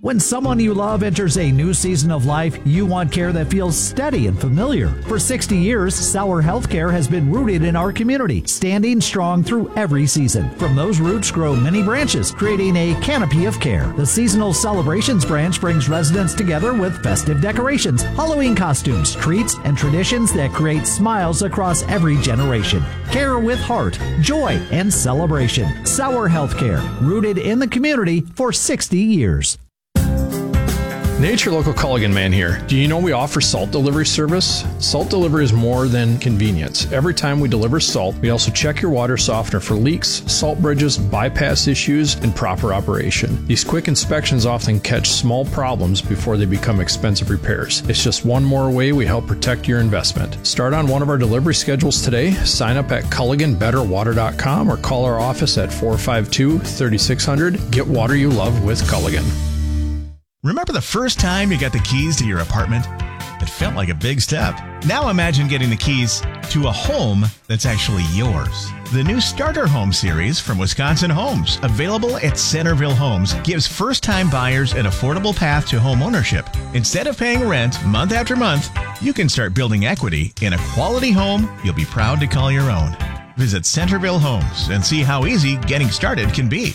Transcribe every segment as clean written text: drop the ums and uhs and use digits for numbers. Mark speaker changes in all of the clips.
Speaker 1: When someone you love enters a new season of life, you want care that feels steady and familiar. For 60 years, Sauer Healthcare has been rooted in our community, standing strong through every season. From those roots grow many branches, creating a canopy of care. The Seasonal Celebrations branch brings residents together with festive decorations, Halloween costumes, treats, and traditions that create smiles across every generation. Care with heart, joy, and celebration. Sauer Healthcare, rooted in the community for 60 years.
Speaker 2: Nature Local Culligan Man here. Do you know we offer salt delivery service? Salt delivery is more than convenience. Every time we deliver salt, we also check your water softener for leaks, salt bridges, bypass issues, and proper operation. These quick inspections often catch small problems before they become expensive repairs. It's just one more way we help protect your investment. Start on one of our delivery schedules today. Sign up at CulliganBetterWater.com or call our office at 452-3600. Get water you love with Culligan.
Speaker 3: Remember the first time you got the keys to your apartment? It felt like a big step. Now imagine getting the keys to a home that's actually yours. The new Starter Home series from Wisconsin Homes, available at Centerville Homes, gives first-time buyers an affordable path to home ownership. Instead of paying rent month after month, you can start building equity in a quality home you'll be proud to call your own. Visit Centerville Homes and see how easy getting started can be.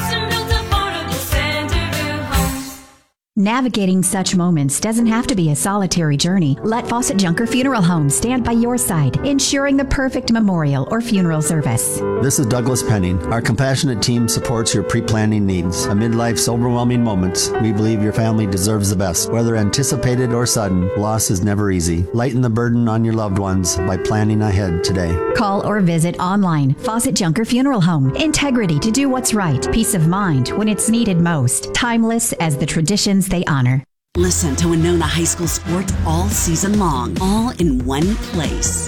Speaker 4: Navigating such moments doesn't have to be a solitary journey. Let Fawcett Junker Funeral Home stand by your side, ensuring the perfect memorial or funeral service.
Speaker 5: This is Douglas Penning. Our compassionate team supports your pre-planning needs. Amid life's overwhelming moments, we believe your family deserves the best. Whether anticipated or sudden, loss is never easy. Lighten the burden on your loved ones by planning ahead today.
Speaker 4: Call or visit online. Fawcett Junker Funeral Home. Integrity to do what's right. Peace of mind when it's needed most. Timeless as the traditions they honor.
Speaker 6: Listen to Winona High School sports all season long, all in one place.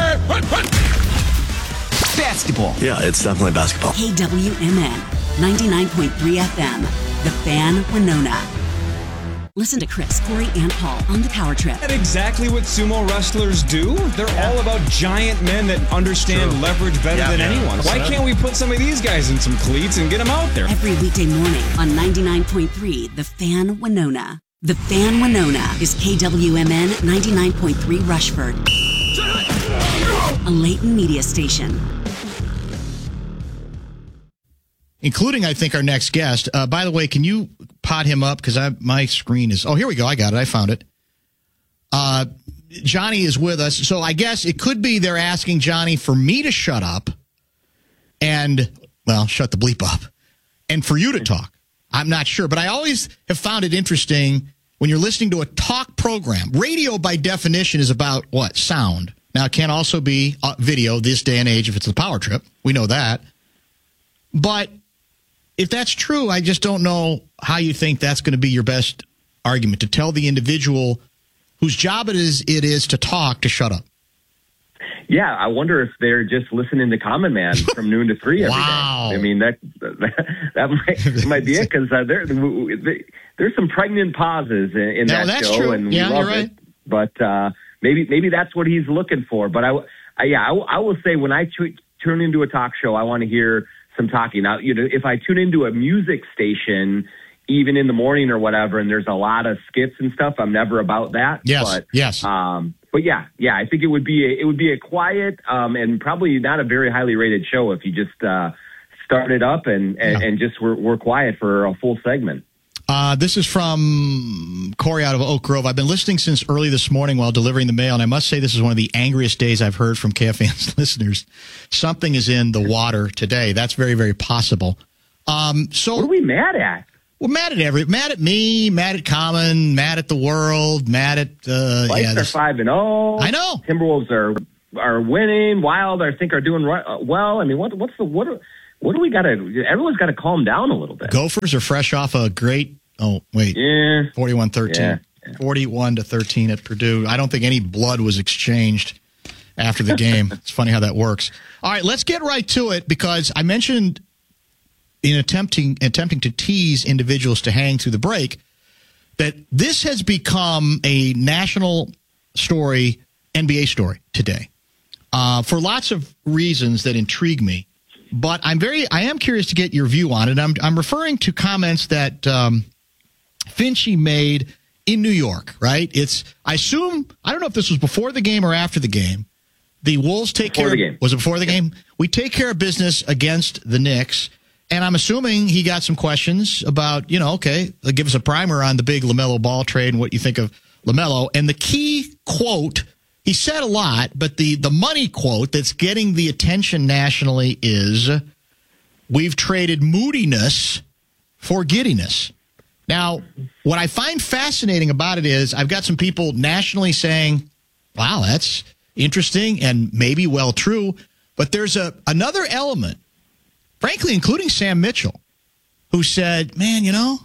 Speaker 7: Basketball.
Speaker 8: Yeah, it's definitely basketball.
Speaker 6: KWMN 99.3 FM, The Fan, Winona. Listen to Chris, Corey, and Paul on the Power Trip.
Speaker 7: That's exactly what sumo wrestlers do. They're all about giant men that understand leverage better than anyone. Why can't we put some of these guys in some cleats and get them out there?
Speaker 6: Every weekday morning on 99.3, The Fan, Winona. The Fan, Winona is KWMN 99.3 Rushford, a Leighton media station.
Speaker 9: Including, I think, our next guest. By the way, can you pot him up? Because my screen is... Oh, here we go. I got it. I found it. Johnny is with us. So I guess it could be they're asking Johnny for me to shut up and, well, shut the bleep up, and for you to talk. I'm not sure. But I always have found it interesting when you're listening to a talk program. Radio, by definition, is about what? Sound. Now, it can also be video this day and age if it's the Power Trip. We know that. But... if that's true, I just don't know how you think that's going to be your best argument, to tell the individual whose job it is to talk to shut up.
Speaker 10: Yeah, I wonder if they're just listening to Common Man from noon to 3 every day. I mean, that might be it, because there's some pregnant pauses in that show, true. And we love it. But maybe that's what he's looking for. But I will say, when I turn into a talk show, I want to hear some talking. Now, if I tune into a music station, even in the morning or whatever, and there's a lot of skits and stuff, I'm never about that.
Speaker 9: Yes.
Speaker 10: But yeah, I think it would be a quiet and probably not a very highly rated show if you just started up and just were quiet for a full segment.
Speaker 9: This is from Corey out of Oak Grove. I've been listening since early this morning while delivering the mail, and I must say this is one of the angriest days I've heard from KFAN's listeners. Something is in the water today. That's very, very possible. So
Speaker 10: what are we mad at?
Speaker 9: We're mad at me, mad at Common, mad at the world, mad at
Speaker 10: Lights are 5-0.
Speaker 9: I know.
Speaker 10: Timberwolves are winning. Wild, I think, are doing well. I mean, what do we got to? Everyone's got to calm down a little bit.
Speaker 9: Gophers are fresh off a great. 41-13.
Speaker 10: Yeah.
Speaker 9: 41-13 at Purdue. I don't think any blood was exchanged after the game. It's funny how that works. All right, let's get right to it, because I mentioned in attempting to tease individuals to hang through the break that this has become a national story, NBA story today, for lots of reasons that intrigue me. But I am curious to get your view on it. I'm referring to comments that Finchie made in New York, right? I don't know if this was before the game or after the game. The Wolves take care of, was it before the game? We take care of business against the Knicks. And I'm assuming he got some questions about, okay, give us a primer on the big LaMelo Ball trade and what you think of LaMelo. And the key quote, he said a lot, but the money quote that's getting the attention nationally is, "We've traded moodiness for giddiness." Now, what I find fascinating about it is I've got some people nationally saying, wow, that's interesting and maybe well true. But there's another element, frankly, including Sam Mitchell, who said, man,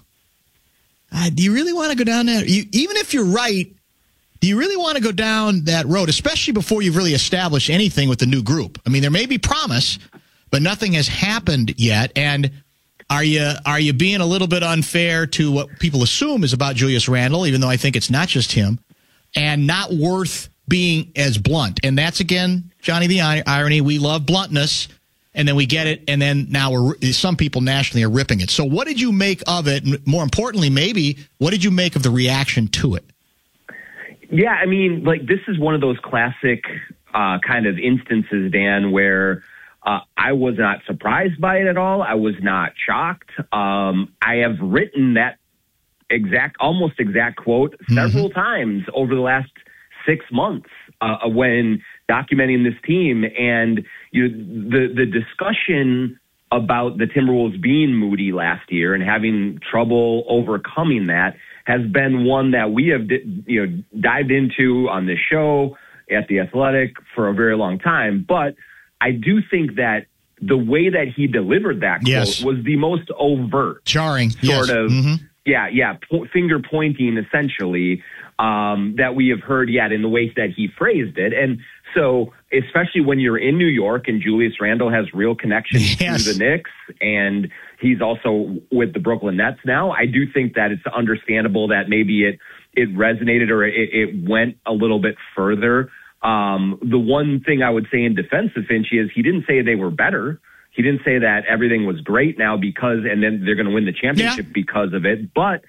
Speaker 9: do you really want to go down that? Even if you're right, do you really want to go down that road, especially before you've really established anything with the new group? I mean, there may be promise, but nothing has happened yet. And are you being a little bit unfair to what people assume is about Julius Randle, even though I think it's not just him, and not worth being as blunt? And that's, again, Johnny, the irony. We love bluntness, and then we get it, and then now some people nationally are ripping it. So what did you make of it? And more importantly, maybe, what did you make of the reaction to it?
Speaker 10: Yeah, I mean, this is one of those classic kind of instances, Dan, where I was not surprised by it at all. I was not shocked. I have written that almost exact quote several times over the last 6 months when documenting this team. And the discussion about the Timberwolves being moody last year and having trouble overcoming that has been one that we have dived into on this show at The Athletic for a very long time. But I do think that the way that he delivered that quote was the most overt,
Speaker 9: jarring,
Speaker 10: sort of, finger pointing essentially, that we have heard yet in the way that he phrased it. And so, especially when you're in New York and Julius Randle has real connections to the Knicks, and he's also with the Brooklyn Nets now, I do think that it's understandable that maybe it resonated or it went a little bit further. The one thing I would say in defense of Finchie is he didn't say they were better. He didn't say that everything was great now and then they're going to win the championship because of it. But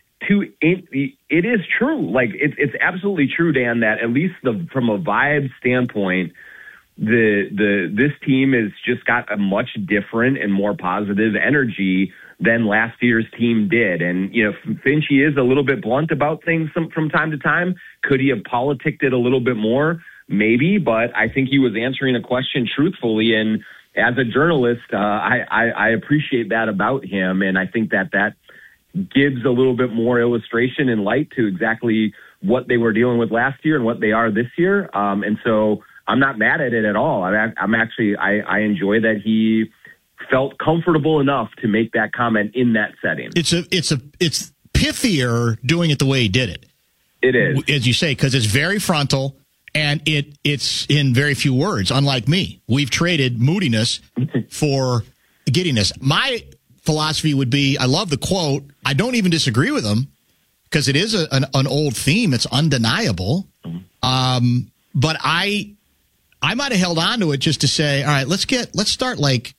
Speaker 10: it is true. It's absolutely true, Dan, that at least from a vibe standpoint, this team has just got a much different and more positive energy than last year's team did. And, Finchie is a little bit blunt about things from time to time. Could he have politicked it a little bit more? Maybe, but I think he was answering a question truthfully. And as a journalist, I appreciate that about him. And I think that gives a little bit more illustration and light to exactly what they were dealing with last year and what they are this year. And so I'm not mad at it at all. I'm actually, I enjoy that he felt comfortable enough to make that comment in that setting.
Speaker 9: It's pithier doing it the way he did it.
Speaker 10: It is,
Speaker 9: as you say, because it's very frontal and it's in very few words. Unlike me, we've traded moodiness for giddiness. My philosophy would be, I love the quote. I don't even disagree with him because it is an old theme. It's undeniable. But I might have held on to it just to say, all right, let's start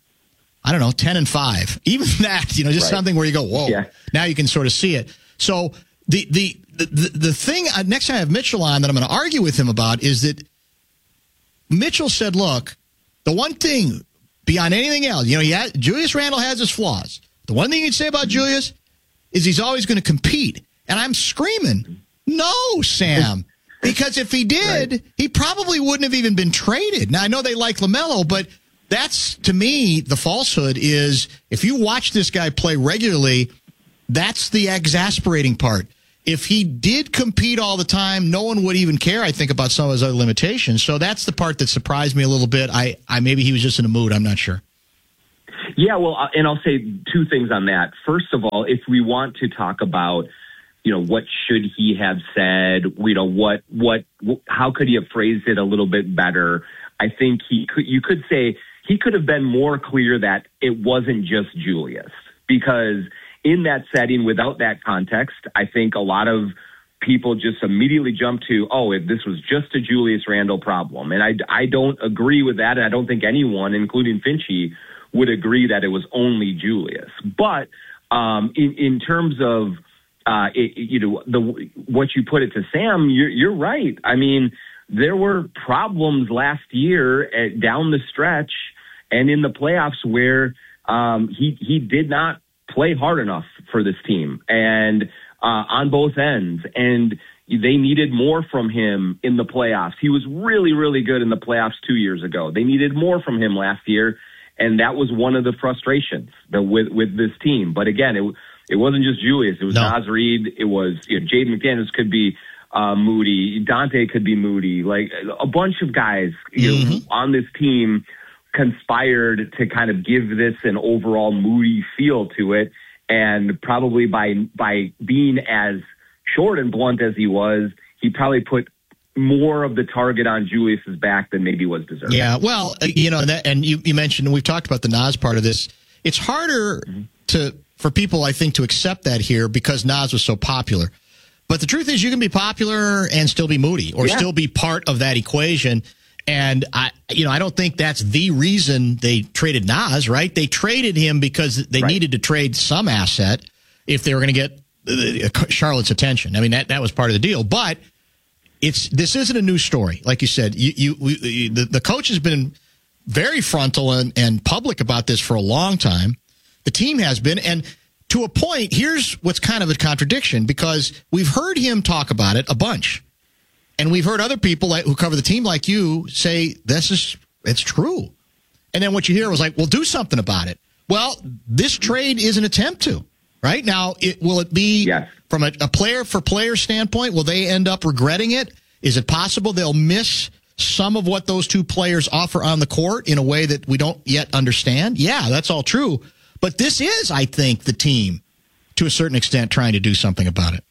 Speaker 9: 10-5. Even that, just something where you go, whoa. Yeah. Now you can sort of see it. So the thing next time I have Mitchell on that I'm going to argue with him about is that Mitchell said, look, the one thing beyond anything else, Julius Randle has his flaws. The one thing you can say about Julius is he's always going to compete. And I'm screaming, no, Sam. Because if he did, he probably wouldn't have even been traded. Now, I know they like LaMelo, but that's, to me, the falsehood is if you watch this guy play regularly, that's the exasperating part. If he did compete all the time, no one would even care, I think, about some of his other limitations. So that's the part that surprised me a little bit. I maybe he was just in a mood. I'm not sure.
Speaker 10: Yeah, well, and I'll say two things on that. First of all, if we want to talk about, what should he have said, how could he have phrased it a little bit better? I think you could say he could have been more clear that it wasn't just Julius, because in that setting, without that context, I think a lot of people just immediately jump to, this was just a Julius Randle problem. And I don't agree with that. And I don't think anyone, including Finchie, would agree that it was only Julius. But in terms of what you put it to Sam, you're right. I mean, there were problems last year down the stretch and in the playoffs where he did not play hard enough for this team and on both ends. And they needed more from him in the playoffs. He was really, really good in the playoffs 2 years ago. They needed more from him last year, and that was one of the frustrations with this team. But again, it wasn't just Julius. It was Naz Reid. It was Jaden McDaniels could be moody. Dante could be moody. Like a bunch of guys on this team conspired to kind of give this an overall moody feel to it. And probably by being as short and blunt as he was, he probably put more of the target on Julius's back than maybe was deserved.
Speaker 9: Yeah, well, and you mentioned, and we've talked about the Naz part of this. It's harder for people, I think, to accept that here because Naz was so popular. But the truth is, you can be popular and still be moody, or still be part of that equation. And I don't think that's the reason they traded Naz, right? They traded him because they needed to trade some asset if they were going to get Charlotte's attention. I mean, that was part of the deal. But this isn't a new story, like you said. The coach has been very frontal and public about this for a long time. The team has been, and to a point, here's what's kind of a contradiction, because we've heard him talk about it a bunch. And we've heard other people who cover the team like you say, it's true. And then what you hear was like, well, do something about it. Well, this trade is an attempt to, right? Now, will it be from a player-for-player standpoint? Will they end up regretting it? Is it possible they'll miss some of what those two players offer on the court in a way that we don't yet understand? Yeah, that's all true. But this is, I think, the team, to a certain extent, trying to do something about it.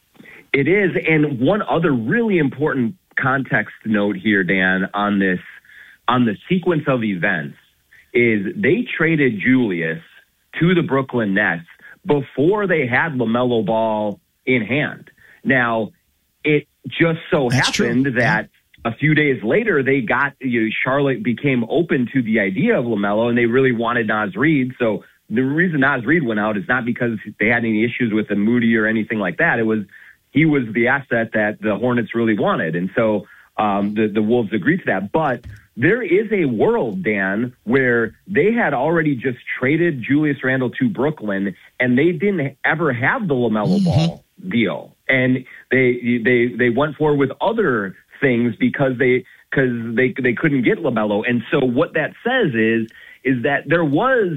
Speaker 10: It is, and one other really important context note here, Dan, on the sequence of events is they traded Julius to the Brooklyn Nets before they had LaMelo Ball in hand. Now, it just so happened that a few days later they got Charlotte became open to the idea of LaMelo, and they really wanted Naz Reid. So the reason Naz Reid went out is not because they had any issues with him, Moody or anything like that. It was he was the asset that the Hornets really wanted. And so the Wolves agreed to that. But there is a world, Dan, where they had already just traded Julius Randle to Brooklyn, and they didn't ever have the LaMelo Ball deal. And they went forward with other things because they couldn't get LaMelo. And so what that says is that there was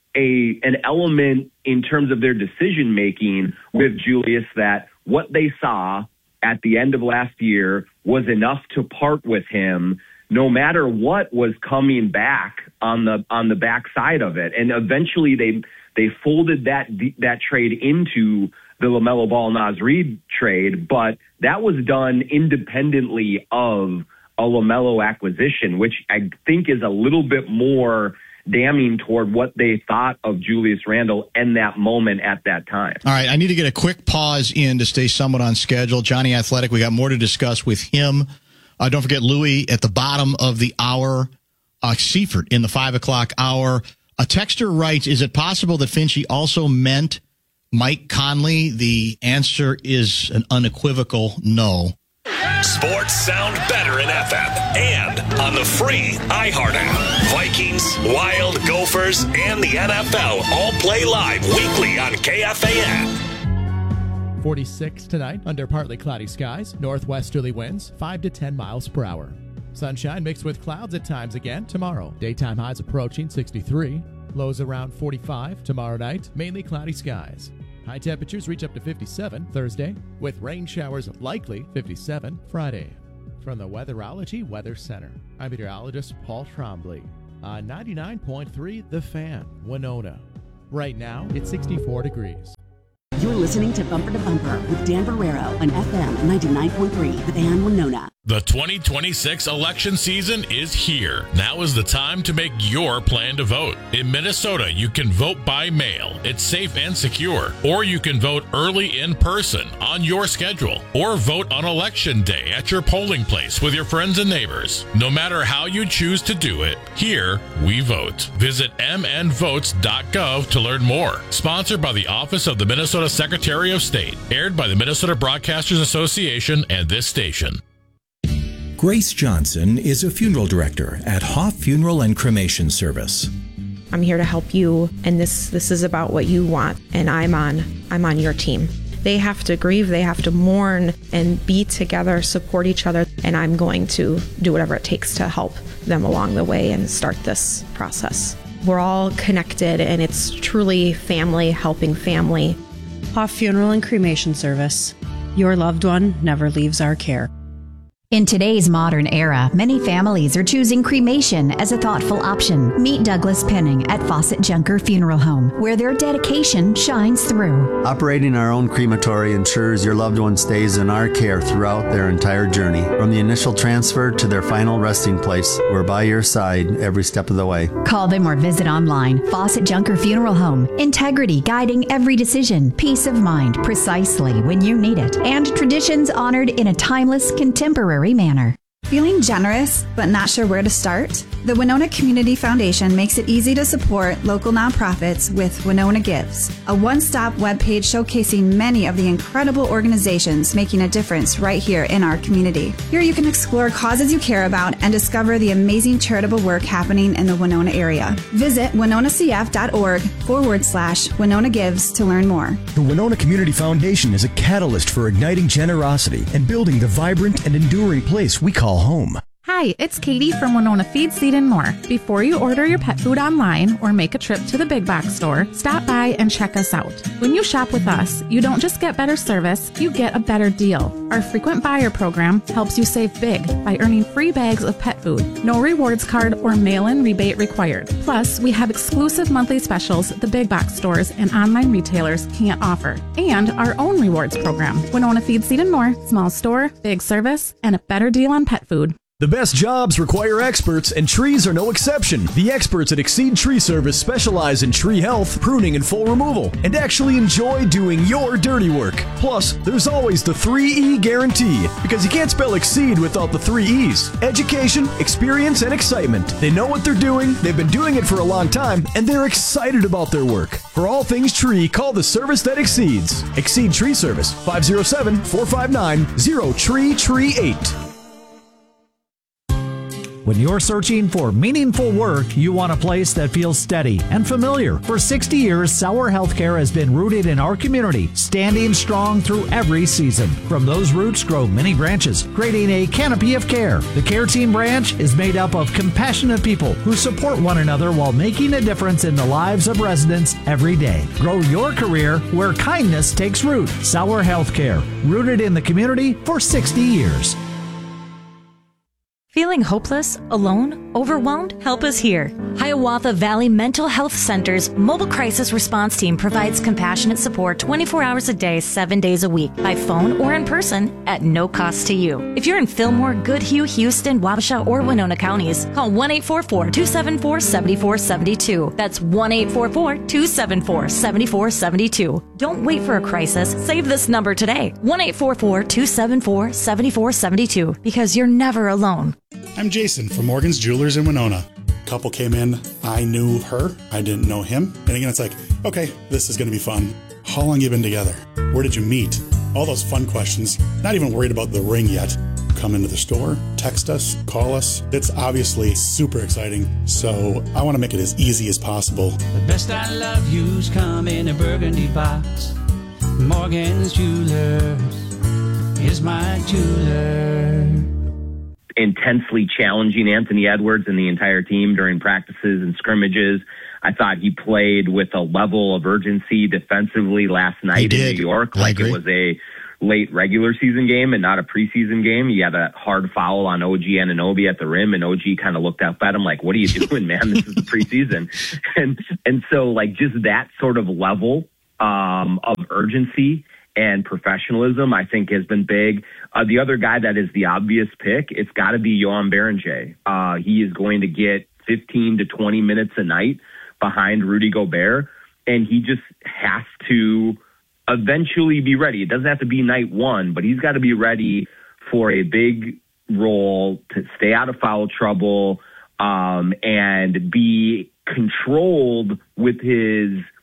Speaker 10: an element in terms of their decision making with Julius that what they saw at the end of last year was enough to part with him, no matter what was coming back on the backside of it. And eventually they folded that trade into the LaMelo Ball Naz Reid trade, but that was done independently of a LaMelo acquisition, which I think is a little bit more damning toward what they thought of Julius Randle in that moment at that time.
Speaker 9: All right, I need to get a quick pause in to stay somewhat on schedule. Johnny Athletic, we got more to discuss with him. Don't forget Louis at the bottom of the hour, Seifert in the 5 o'clock hour. A texter writes, is it possible that Finchie also meant Mike Conley? The answer is an unequivocal no.
Speaker 8: Sports sound better in FM and on the free iHeart app. Vikings, Wild, Gophers, and the NFL all play live weekly on KFAN.
Speaker 11: 46 tonight under partly cloudy skies. Northwesterly winds 5 to 10 miles per hour. Sunshine mixed with clouds at times again tomorrow. Daytime highs approaching 63. Lows around 45 tomorrow night. Mainly cloudy skies. High temperatures reach up to 57 Thursday, with rain showers likely 57 Friday. From the Weatherology Weather Center, I'm meteorologist Paul Trombley on 99.3 The Fan, Winona. Right now, it's 64 degrees.
Speaker 6: You're listening to Bumper to Bumper with Dan Barrero on FM 99.3 The Fan, Winona.
Speaker 12: The 2026 election season is here. Now is the time to make your plan to vote. In Minnesota, you can vote by mail. It's safe and secure. Or you can vote early in person on your schedule. Or vote on Election Day at your polling place with your friends and neighbors. No matter how you choose to do it, here we vote. Visit mnvotes.gov to learn more. Sponsored by the Office of the Minnesota Secretary of State. Aired by the Minnesota Broadcasters Association and this station.
Speaker 13: Grace Johnson is a funeral director at Hoff Funeral and Cremation Service.
Speaker 14: I'm here to help you, and this is about what you want, and I'm on your team. They have to grieve, they have to mourn and be together, support each other, and I'm going to do whatever it takes to help them along the way and start this process. We're all connected, and it's truly family helping family.
Speaker 15: Hoff Funeral and Cremation Service. Your loved one never leaves our care.
Speaker 4: In today's modern era, many families are choosing cremation as a thoughtful option. Meet Douglas Penning at Fawcett Junker Funeral Home, where their dedication shines through.
Speaker 5: Operating our own crematory ensures your loved one stays in our care throughout their entire journey. From the initial transfer to their final resting place, we're by your side every step of the way.
Speaker 4: Call them or visit online. Fawcett Junker Funeral Home. Integrity guiding every decision. Peace of mind precisely when you need it. And traditions honored in a timeless, contemporary manner.
Speaker 16: Feeling generous but not sure where to start? The Winona Community Foundation makes it easy to support local nonprofits with Winona Gives, a one-stop webpage showcasing many of the incredible organizations making a difference right here in our community. Here you can explore causes you care about and discover the amazing charitable work happening in the Winona area. Visit winonacf.org/Winona Gives to learn more.
Speaker 17: The Winona Community Foundation is a catalyst for igniting generosity and building the vibrant and enduring place we call home.
Speaker 18: Hi, it's Katie from Winona Feed, Seed, and More. Before you order your pet food online or make a trip to the big box store, stop by and check us out. When you shop with us, you don't just get better service, you get a better deal. Our frequent buyer program helps you save big by earning free bags of pet food. No rewards card or mail-in rebate required. Plus, we have exclusive monthly specials the big box stores and online retailers can't offer. And our own rewards program. Winona Feed, Seed, and More. Small store, big service, and a better deal on pet food.
Speaker 17: The best jobs require experts, and trees are no exception. The experts at Exceed Tree Service specialize in tree health, pruning, and full removal, and actually enjoy doing your dirty work. Plus, there's always the 3E guarantee, because you can't spell Exceed without the 3 E's. Education, experience, and excitement. They know what they're doing, they've been doing it for a long time, and they're excited about their work. For all things tree, call the service that exceeds. Exceed Tree Service, 507-459-0TREE38.
Speaker 1: When you're searching for meaningful work, you want a place that feels steady and familiar. For 60 years, Sauer Healthcare has been rooted in our community, standing strong through every season. From those roots grow many branches, creating a canopy of care. The Care Team branch is made up of compassionate people who support one another while making a difference in the lives of residents every day. Grow your career where kindness takes root. Sauer Healthcare, rooted in the community for 60 years.
Speaker 19: Feeling hopeless, alone, overwhelmed? Help us here. Hiawatha Valley Mental Health Center's mobile crisis response team provides compassionate support 24 hours a day, 7 days a week, by phone or in person at no cost to you. If you're in Fillmore, Goodhue, Houston, Wabasha, or Winona counties, call 1-844-274-7472. That's 1-844-274-7472. Don't wait for a crisis. Save this number today. 1-844-274-7472, because you're never alone.
Speaker 20: I'm Jason from Morgan's Jewelers in Winona. Couple came in, I knew her, I didn't know him. And again, it's like, okay, this is going to be fun. How long you been together? Where did you meet? All those fun questions. Not even worried about the ring yet. Come into the store, text us, call us. It's obviously super exciting, so I want to make it as easy as possible.
Speaker 21: The best I love you's come in a burgundy box. Morgan's Jewelers is my jeweler.
Speaker 10: Intensely challenging Anthony Edwards and the entire team during practices and scrimmages. I thought he played with a level of urgency defensively last night in New York, like it was a late regular season game and not a preseason game. He had a hard foul on OG Anunoby at the rim, and OG kind of looked up at him like, what are you doing, man? This is the preseason. And so, like, just that sort of level of urgency and professionalism, I think, has been big. The other guy that is the obvious pick, it's got to be Yohan Berenger. He is going to get 15 to 20 minutes a night behind Rudy Gobert, and he just has to eventually be ready. It doesn't have to be night one, but he's got to be ready for a big role to stay out of foul trouble and be controlled with his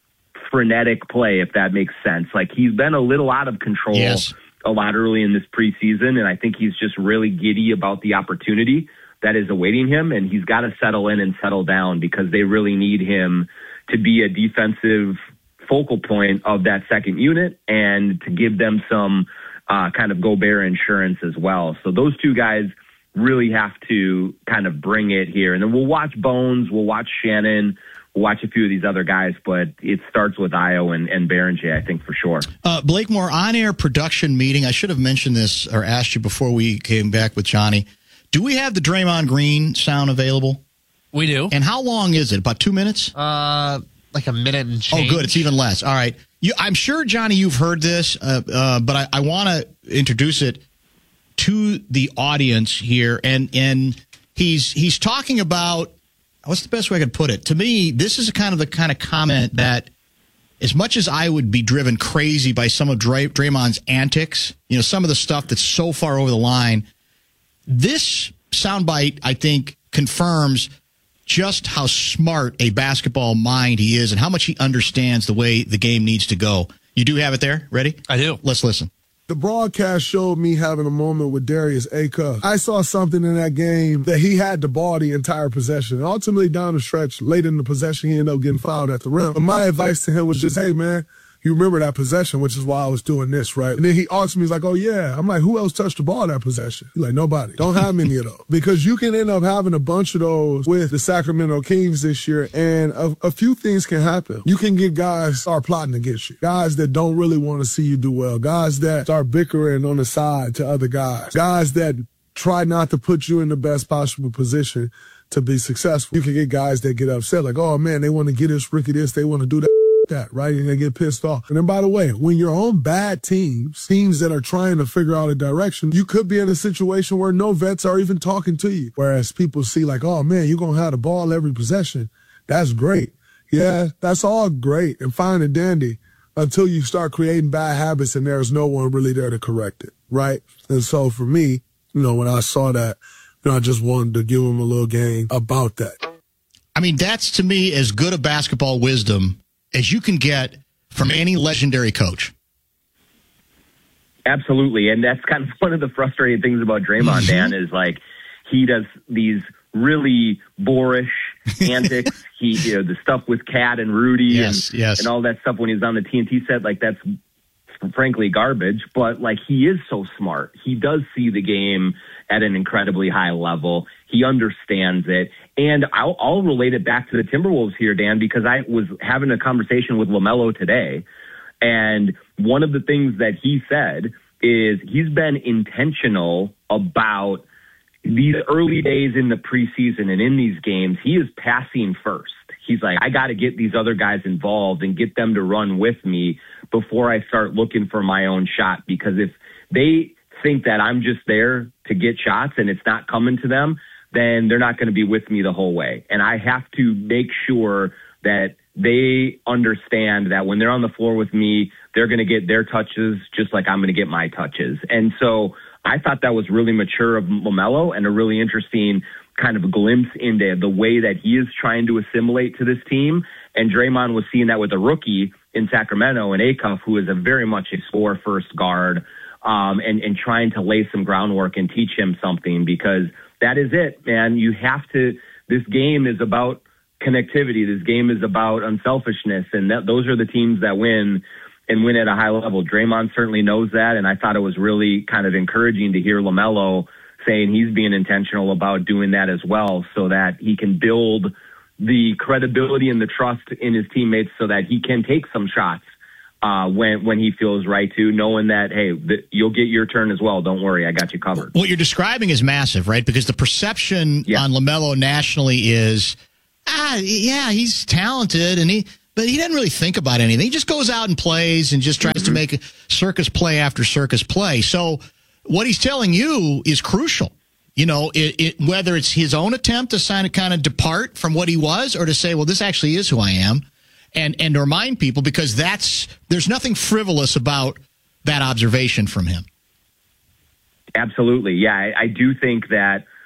Speaker 10: frenetic play, if that makes sense. Like, he's been a little out of control a lot early in this preseason, and I think he's just really giddy about the opportunity that is awaiting him, and he's got to settle in and settle down because they really need him to be a defensive focal point of that second unit and to give them some kind of Gobert insurance as well. So those two guys really have to kind of bring it here. And then we'll watch Bones, we'll watch Shannon, we'll watch a few of these other guys, but it starts with Io and Berenger, I think, for sure.
Speaker 9: Blakemore, on-air production meeting. I should have mentioned this or asked you before we came back with Johnny. Do we have the Draymond Green sound available?
Speaker 2: We do.
Speaker 9: And how long is it? About 2 minutes?
Speaker 2: Like a minute and change.
Speaker 9: Oh, good. It's even less. All right. I'm sure, Johnny, you've heard this, but I want to introduce it to the audience here. And he's talking about, what's the best way I could put it? To me, this is the kind of comment that, as much as I would be driven crazy by some of Draymond's antics, some of the stuff that's so far over the line, this soundbite, I think, confirms just how smart a basketball mind he is and how much he understands the way the game needs to go. You do have it there? Ready?
Speaker 2: I do.
Speaker 9: Let's listen.
Speaker 22: The broadcast showed me having a moment with Darius Acuff. I saw something in that game that he had the ball the entire possession. And ultimately, down the stretch, late in the possession, he ended up getting fouled at the rim. But my advice to him was just, hey, man, you remember that possession, which is why I was doing this, right? And then he asked me, he's like, oh, yeah. I'm like, who else touched the ball that possession? He's like, nobody. Don't have many of those. Because you can end up having a bunch of those with the Sacramento Kings this year, and a few things can happen. You can get guys start plotting against you, guys that don't really want to see you do well, guys that start bickering on the side to other guys, guys that try not to put you in the best possible position to be successful. You can get guys that get upset, like, oh, man, they want to get us Ricky this, they want to do that, right? And they get pissed off. And then, by the way, when you're on bad teams that are trying to figure out a direction, you could be in a situation where no vets are even talking to you. Whereas people see like, oh, man, you're going to have the ball every possession. That's great. Yeah, that's all great and fine and dandy until you start creating bad habits and there's no one really there to correct it, right? And so for me, when I saw that, I just wanted to give him a little game about that.
Speaker 9: I mean, that's, to me, as good a basketball wisdom as you can get from any legendary coach.
Speaker 10: Absolutely. And that's kind of one of the frustrating things about Draymond, Dan, is like he does these really boorish antics. The stuff with Cat and Rudy and all that stuff when he's on the TNT set, like that's frankly garbage. But like he is so smart. He does see the game at an incredibly high level. He understands it. And I'll relate it back to the Timberwolves here, Dan, because I was having a conversation with LaMelo today. And one of the things that he said is he's been intentional about these early days in the preseason and in these games. He is passing first. He's like, I got to get these other guys involved and get them to run with me before I start looking for my own shot. Because if they think that I'm just there to get shots and it's not coming to them, then they're not going to be with me the whole way. And I have to make sure that they understand that when they're on the floor with me, they're going to get their touches just like I'm going to get my touches. And so I thought that was really mature of LaMelo and a really interesting kind of a glimpse into the way that he is trying to assimilate to this team. And Draymond was seeing that with a rookie in Sacramento, and Acuff, who is a very much a score-first guard, and trying to lay some groundwork and teach him something, because that is it, man. You have to, this game is about connectivity. This game is about unselfishness, and those are the teams that win and win at a high level. Draymond certainly knows that, and I thought it was really kind of encouraging to hear LaMelo saying he's being intentional about doing that as well, so that he can build the credibility and the trust in his teammates so that he can take some shots when he feels right to, knowing that, hey, you'll get your turn as well. Don't worry, I got you covered.
Speaker 9: What you're describing is massive, right? Because the perception on LaMelo nationally is, he's talented, but he doesn't really think about anything. He just goes out and plays and just tries to make a circus play after circus play. So what he's telling you is crucial. Whether it's his own attempt to kind of depart from what he was, or to say, well, this actually is who I am. And to remind people, because there's nothing frivolous about that observation from him.
Speaker 10: Absolutely. Yeah, I do think that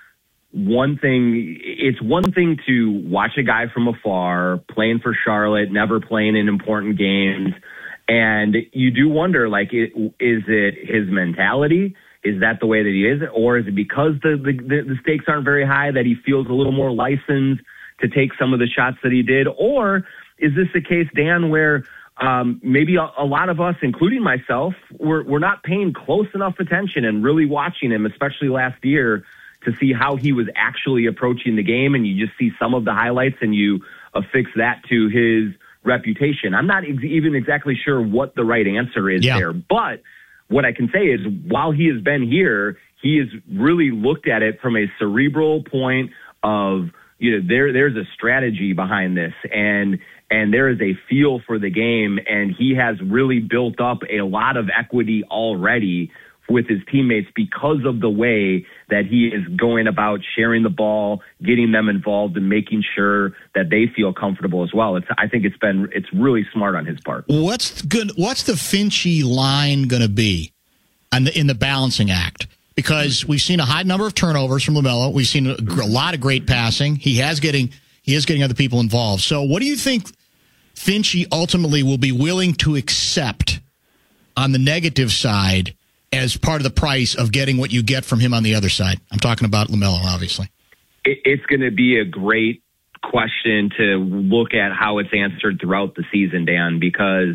Speaker 10: it's one thing to watch a guy from afar playing for Charlotte, never playing in important games. And you do wonder, like, is it his mentality? Is that the way that he is? Or is it because the stakes aren't very high that he feels a little more licensed to take some of the shots that he did? Or is this a case, Dan, where maybe a lot of us, including myself, we're not paying close enough attention and really watching him, especially last year, to see how he was actually approaching the game, and you just see some of the highlights and you affix that to his reputation. I'm not even exactly sure what the right answer is there, but what I can say is while he has been here, he has really looked at it from a cerebral point of, there's a strategy behind this, and there is a feel for the game, and he has really built up a lot of equity already with his teammates because of the way that he is going about sharing the ball, getting them involved, and making sure that they feel comfortable as well. I think it's really smart on his part.
Speaker 9: What's the Finchie line going to be in the balancing act? Because we've seen a high number of turnovers from LaMelo. We've seen a lot of great passing. He is getting other people involved. So what do you think Finchie ultimately will be willing to accept on the negative side as part of the price of getting what you get from him on the other side? I'm talking about LaMelo, obviously.
Speaker 10: It's going to be a great question to look at how it's answered throughout the season, Dan, because,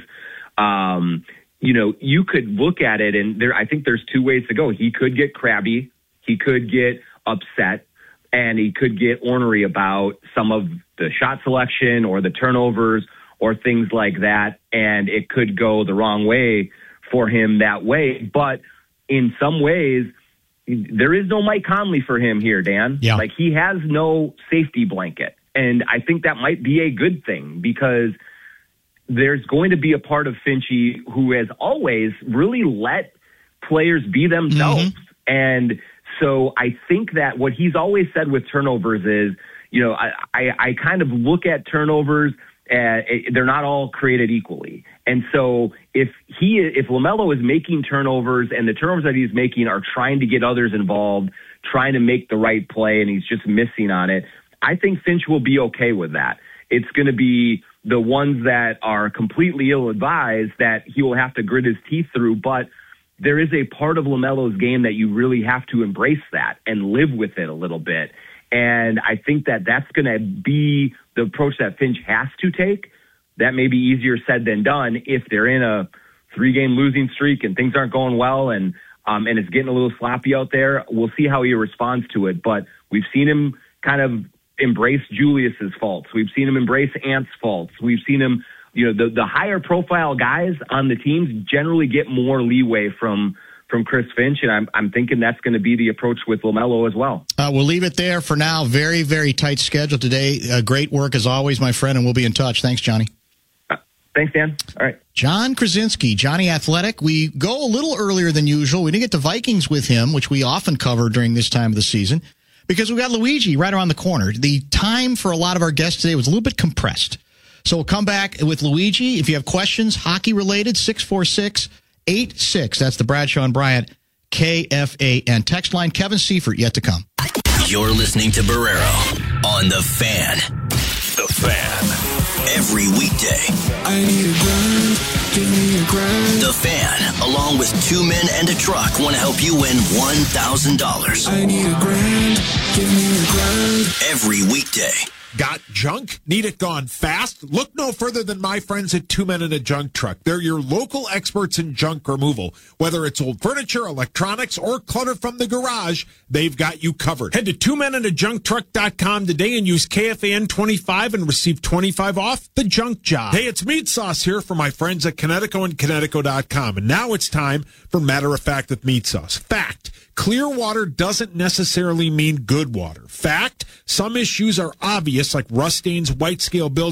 Speaker 10: you could look at it, and I think there's two ways to go. He could get crabby, he could get upset, and he could get ornery about some of the shot selection or the turnovers or things like that, and it could go the wrong way for him that way. But in some ways, there is no Mike Conley for him here, Dan. Yeah. Like, he has no safety blanket. And I think that might be a good thing, because there's going to be a part of Finchie who has always really let players be themselves. Mm-hmm. And so I think that what he's always said with turnovers is, I kind of look at turnovers, they're not all created equally. And so if LaMelo is making turnovers, and the turnovers that he's making are trying to get others involved, trying to make the right play, and he's just missing on it, I think Finch will be okay with that. It's going to be the ones that are completely ill-advised that he will have to grit his teeth through. But there is a part of LaMelo's game that you really have to embrace that and live with it a little bit. And I think that that's going to be the approach that Finch has to take. That may be easier said than done if they're in a 3-game losing streak and things aren't going well, and it's getting a little sloppy out there. We'll see how he responds to it. But we've seen him kind of embrace Julius's faults. We've seen him embrace Ant's faults. We've seen him, the higher profile guys on the teams generally get more leeway from Chris Finch, and I'm thinking that's going to be the approach with LaMelo as well.
Speaker 9: We'll leave it there for now. Very, very tight schedule today. Great work as always, my friend, and we'll be in touch. Thanks, Johnny.
Speaker 10: Thanks, Dan. All right.
Speaker 9: John Krasinski, Johnny Athletic. We go a little earlier than usual. We didn't get to Vikings with him, which we often cover during this time of the season, because we've got Luigi right around the corner. The time for a lot of our guests today was a little bit compressed. So we'll come back with Luigi. If you have questions, hockey-related, 646-86. That's the Bradshaw and Bryant KFAN text line. Kevin Seifert yet to come.
Speaker 3: You're listening to Barrero on The Fan.
Speaker 8: The Fan.
Speaker 3: Every weekday.
Speaker 7: I need a grind. Give me a grind.
Speaker 3: The Fan, along with 2 men and a truck, want to help you win $1,000.
Speaker 7: I need a grind. Give me a grind.
Speaker 3: Every weekday.
Speaker 23: Got junk? Need it gone fast? Look no further than my friends at 2 Men and a Junk Truck. They're your local experts in junk removal. Whether it's old furniture, electronics, or clutter from the garage, they've got you covered. Head to 2menandajuncktruck.com today and use KFAN 25 and receive 25 off the junk job. Hey, it's Meat Sauce here for my friends at Kinetico and Kinetico.com. And now it's time for Matter of Fact with Meat Sauce. Fact. Clear water doesn't necessarily mean good water. Fact, some issues are obvious, like rust stains, white scale buildup,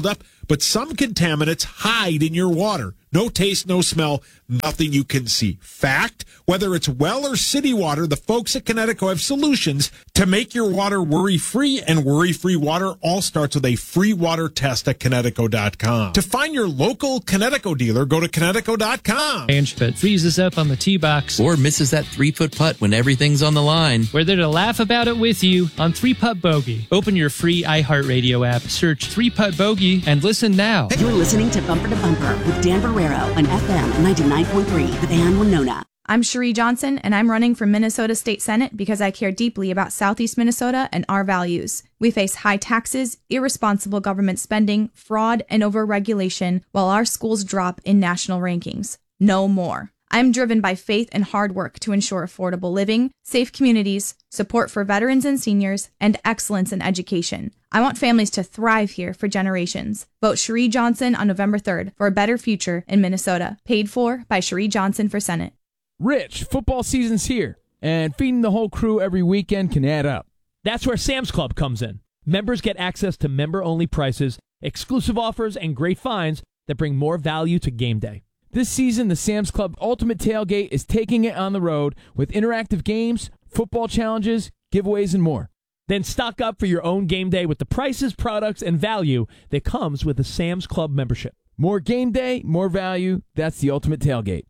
Speaker 23: but some contaminants hide in your water. No taste, no smell, nothing you can see. Fact, whether it's well or city water, the folks at Kinetico have solutions to make your water worry-free, and worry-free water all starts with a free water test at Kinetico.com. To find your local Kinetico dealer, go to Kinetico.com.
Speaker 6: But freezes up on the tee box.
Speaker 11: Or misses that 3-foot putt when everything's on the line.
Speaker 6: We're there to laugh about it with you on 3-Putt Bogey. Open your free iHeartRadio app, search 3-Putt Bogey, and listen now.
Speaker 12: You're listening to Bumper to Bumper with Dan Barrero on FM 99.3, The Van Winona.
Speaker 24: I'm Cherie Johnson, and I'm running for Minnesota State Senate because I care deeply about Southeast Minnesota and our values. We face high taxes, irresponsible government spending, fraud, and overregulation, while our schools drop in national rankings. No more. I'm driven by faith and hard work to ensure affordable living, safe communities, support for veterans and seniors, and excellence in education. I want families to thrive here for generations. Vote Cherie Johnson on November 3rd for a better future in Minnesota. Paid for by Cherie Johnson for Senate.
Speaker 25: Rich, football season's here, and feeding the whole crew every weekend can add up. That's where Sam's Club comes in. Members get access to member-only prices, exclusive offers, and great finds that bring more value to game day. This season, the Sam's Club Ultimate Tailgate is taking it on the road with interactive games, football challenges, giveaways, and more. Then stock up for your own game day with the prices, products, and value that comes with a Sam's Club membership. More game day, more value. That's the Ultimate Tailgate.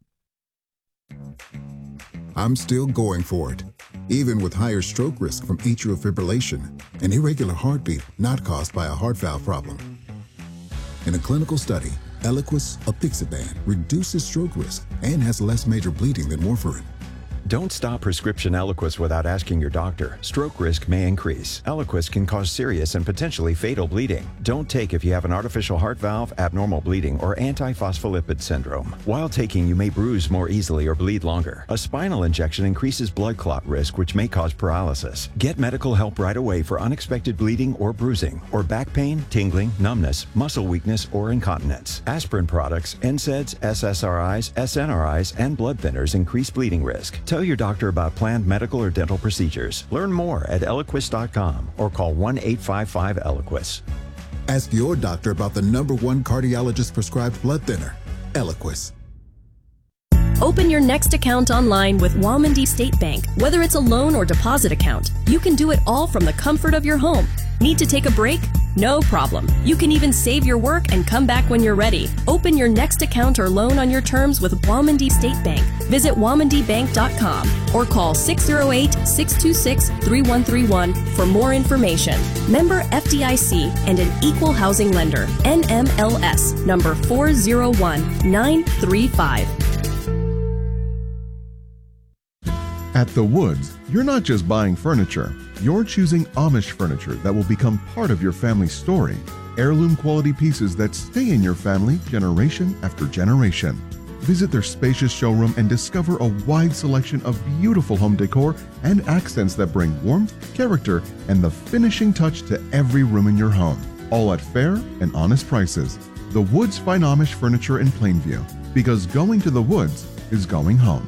Speaker 26: I'm still going for it, even with higher stroke risk from atrial fibrillation, an irregular heartbeat not caused by a heart valve problem. In a clinical study, Eliquis apixaban reduces stroke risk and has less major bleeding than warfarin.
Speaker 27: Don't stop prescription Eliquis without asking your doctor. Stroke risk may increase. Eliquis can cause serious and potentially fatal bleeding. Don't take if you have an artificial heart valve, abnormal bleeding, or antiphospholipid syndrome. While taking, you may bruise more easily or bleed longer. A spinal injection increases blood clot risk, which may cause paralysis. Get medical help right away for unexpected bleeding or bruising, or back pain, tingling, numbness, muscle weakness, or incontinence. Aspirin products, NSAIDs, SSRIs, SNRIs, and blood thinners increase bleeding risk. Tell your doctor about planned medical or dental procedures. Learn more at Eliquis.com or call 1-855-ELIQUIS.
Speaker 26: Ask your doctor about the #1 cardiologist prescribed blood thinner, Eliquis.
Speaker 28: Open your next account online with Walmondie State Bank. Whether it's a loan or deposit account, you can do it all from the comfort of your home. Need to take a break? No problem. You can even save your work and come back when you're ready. Open your next account or loan on your terms with Walmondie State Bank. Visit WalmondieBank.com or call 608-626-3131 for more information. Member FDIC and an equal housing lender. NMLS number 401935.
Speaker 29: At The Woods, you're not just buying furniture. You're choosing Amish furniture that will become part of your family's story. Heirloom quality pieces that stay in your family generation after generation. Visit their spacious showroom and discover a wide selection of beautiful home decor and accents that bring warmth, character, and the finishing touch to every room in your home. All at fair and honest prices. The Woods find Amish furniture in Plainview, because going to The Woods is going home.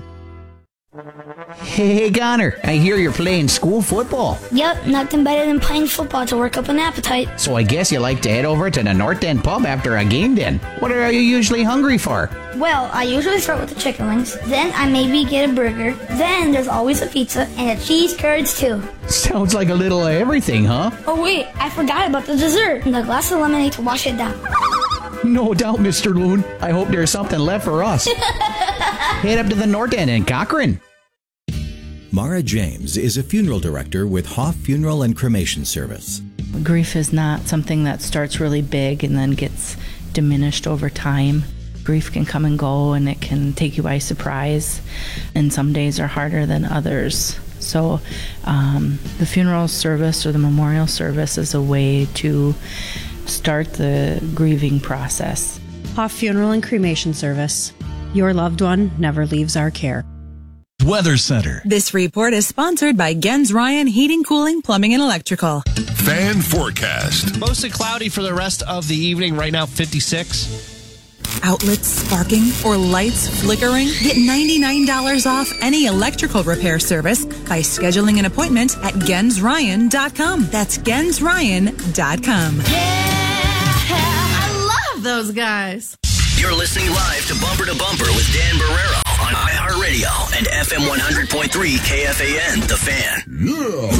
Speaker 30: Hey, Connor, I hear you're playing school football.
Speaker 31: Yep, nothing better than playing football to work up an appetite.
Speaker 30: So I guess you like to head over to the North End pub after a game then. What are you usually hungry for?
Speaker 31: Well, I usually start with the chicken wings, then I maybe get a burger, then there's always a pizza and a cheese curds too.
Speaker 30: Sounds like a little of everything, huh?
Speaker 31: Oh wait, I forgot about the dessert and the glass of lemonade to wash it down.
Speaker 30: No doubt, Mr. Loon. I hope there's something left for us. Head up to the North End in Cochrane.
Speaker 13: Mara James is a funeral director with Hoff Funeral and Cremation Service.
Speaker 32: Grief is not something that starts really big and then gets diminished over time. Grief can come and go, and it can take you by surprise, and some days are harder than others. So the funeral service or the memorial service is a way to start the grieving process.
Speaker 15: Hoff Funeral and Cremation Service. Your loved one never leaves our care.
Speaker 33: Weather Center.
Speaker 34: This report is sponsored by Gens Ryan Heating, Cooling, Plumbing, and Electrical.
Speaker 33: Fan forecast.
Speaker 2: Mostly cloudy for the rest of the evening. Right now, 56.
Speaker 34: Outlets sparking or lights flickering? Get $99 off any electrical repair service by scheduling an appointment at GensRyan.com. That's GensRyan.com.
Speaker 31: Yeah, I love
Speaker 1: those guys.
Speaker 3: You're listening live to Bumper with Dan Barrero on iHeartRadio and FM 100.3 KFAN, The Fan.
Speaker 29: Yeah.